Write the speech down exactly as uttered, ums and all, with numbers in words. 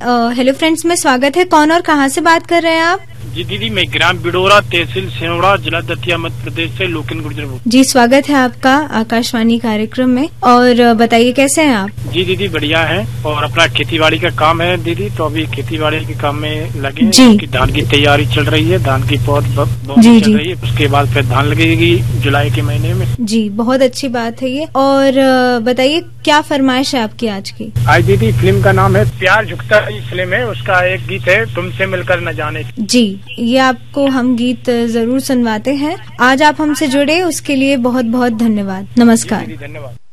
Hello friends में स्वागत है। कौन और कहाँ से बात कर रहे हैं आप? जी दीदी, मैं ग्राम बिडोरा, तहसील सिहोड़ा, जिला दतिया, मध्य प्रदेश से लोकेन गुर्जर बोल। जी स्वागत है आपका आकाशवाणी कार्यक्रम में। और बताइए कैसे हैं आप? जी दीदी बढ़िया है, और अपना खेतीबाड़ी का काम है दीदी, तो अभी खेतीबाड़ी के काम में लगे हैं। जी। धान की तैयारी चल रही है, धान की पौध जी चल जी रही है, उसके बाद फिर धान लगेगी जुलाई के महीने में। जी बहुत अच्छी बात है ये। और बताइए क्या फरमाइश है आपकी आज की? आज दीदी फिल्म का नाम है प्यार झुकता है, फिल्म है, उसका एक गीत है तुमसे मिलकर न जाने। जी ये आपको हम गीत जरूर सुनवाते हैं। आज आप हमसे जुड़े उसके लिए बहुत बहुत धन्यवाद। नमस्कार। धन्यवाद।